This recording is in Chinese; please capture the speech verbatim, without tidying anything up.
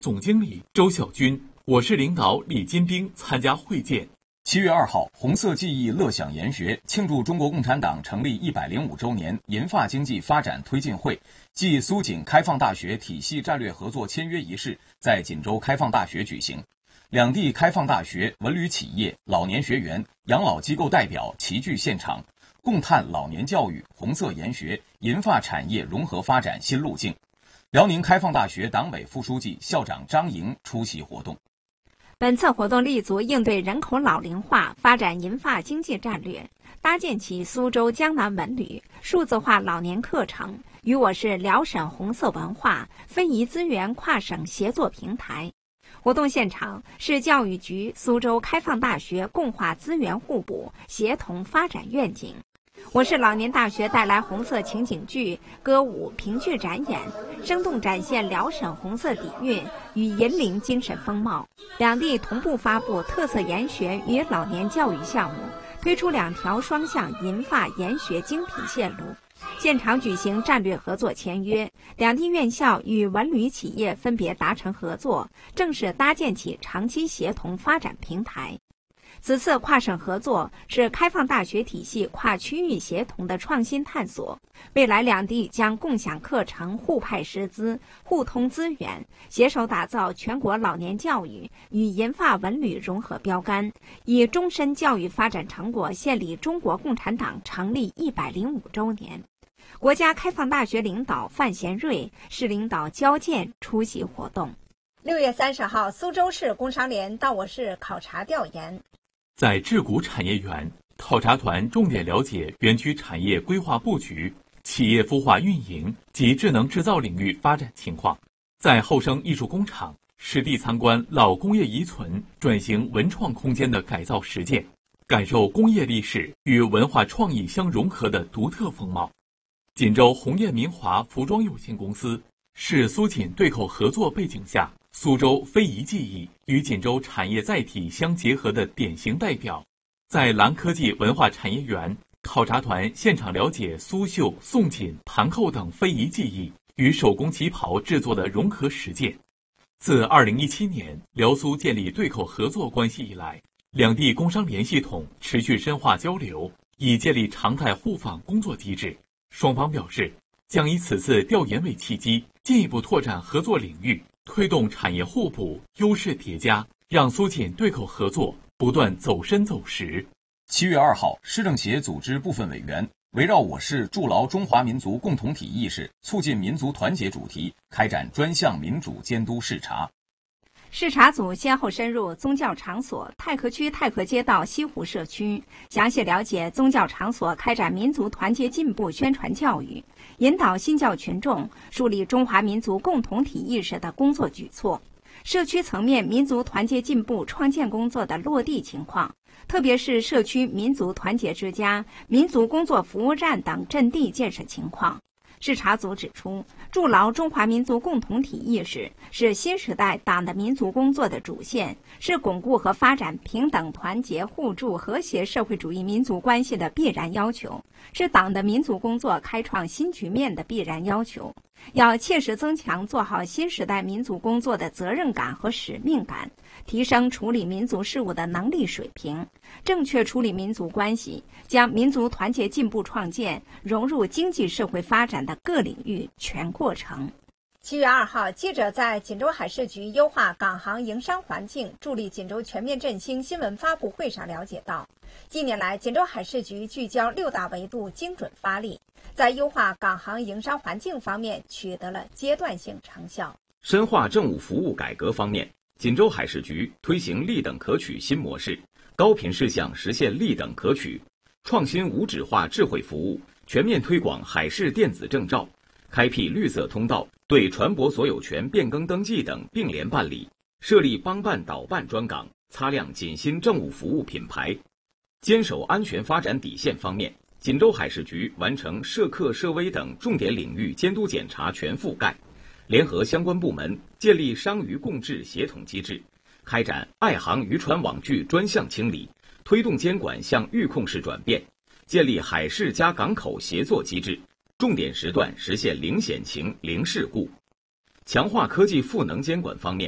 总经理周小军，我市领导李金兵参加会见。 七月二号，红色记忆乐享研学庆祝中国共产党成立一百零五周年银发经济发展推进会暨苏锦开放大学体系战略合作签约仪式在锦州开放大学举行。两地开放大学、文旅企业、老年学员、养老机构代表齐聚现场，共探老年教育、红色研学、银发产业融合发展新路径。辽宁开放大学党委副书记、校长张莹出席活动。 本次活动立足应对人口老龄化、发展银发经济战略，搭建起苏州江南文旅数字化老年课程与我市辽沈红色文化非遗资源跨省协作平台。活动现场是教育局、苏州开放大学共话资源互补、协同发展愿景。我市老年大学带来红色情景剧、歌舞、评剧展演，生动展现辽沈红色底蕴与银陵精神风貌。两地同步发布特色研学与老年教育项目，推出两条双向银发研学精品线路。现场举行战略合作签约，两地院校与文旅企业分别达成合作，正式搭建起长期协同发展平台。此次跨省合作是开放大学体系跨区域协同的创新探索，未来两地将共享课程、互派师资、互通资源，携手打造全国老年教育与银发文旅融合标杆，以终身教育发展成果献礼中国共产党成立一百零五周年。国家开放大学领导范贤瑞、市领导焦健出席活动。 六月三十号，苏州市工商联到我市考察调研。 在智谷产业园，考察团重点了解园区产业规划布局、企业孵化运营及智能制造领域发展情况。在后生艺术工厂实地参观老工业遗存转型文创空间的改造实践，感受工业历史与文化创意相融合的独特风貌。锦州红艳民华服装有限公司是苏锦对口合作背景下苏州非遗技艺与锦州产业载体相结合的典型代表。在蓝科技文化产业园，考察团现场了解苏绣、宋锦、盘扣等非遗技艺与手工旗袍制作的融合实践。自二零一七年辽苏建立对口合作关系以来，两地工商联系统持续深化交流，已建立常态互访工作机制。双方表示，将以此次调研为契机，进一步拓展合作领域，推动产业互补、优势叠加，让苏锦对口合作不断走深走实。 七月二号，市政协组织部分委员围绕我市筑牢中华民族共同体意识、促进民族团结主题，开展专项民主监督视察。 视察组先后深入宗教场所太和区太和街道西湖社区，详细了解宗教场所开展民族团结进步宣传教育，引导新教群众树立中华民族共同体意识的工作举措，社区层面民族团结进步创建工作的落地情况，特别是社区民族团结之家、民族工作服务站等阵地建设情况。视察组指出，筑牢中华民族共同体意识是新时代党的民族工作的主线，是巩固和发展平等、团结、互助、和谐社会主义民族关系的必然要求，是党的民族工作开创新局面的必然要求。要切实增强做好新时代民族工作的责任感和使命感，提升处理民族事务的能力水平，正确处理民族关系，将民族团结进步创建融入经济社会发展的各领域全过程。 七月二号，记者在锦州海事局优化港航营商环境，助力锦州全面振兴新闻发布会上了解到，近年来锦州海事局聚焦六大维度精准发力，在优化港航营商环境方面取得了阶段性成效。 深化政务服务改革方面，锦州海事局推行立等可取新模式，高频事项实现立等可取，创新无纸化智慧服务，全面推广海事电子证照，开辟绿色通道，对船舶所有权变更登记等并联办理，设立帮办导办专岗，擦亮锦新政务服务品牌。坚守安全发展底线方面，锦州海事局完成涉客涉危等重点领域监督检查全覆盖，联合相关部门建立商渔共治协同机制，开展爱航渔船网具专项清理，推动监管向预控式转变，建立海事加港口协作机制，重点时段实现零险情、零事故。强化科技赋能监管方面，